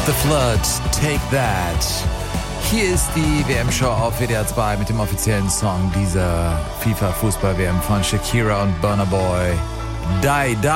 The Flood, Take That. Hier ist die WM-Show auf WDR 2 mit dem offiziellen Song dieser FIFA-Fußball-WM von Shakira und Burna Boy. Die, die.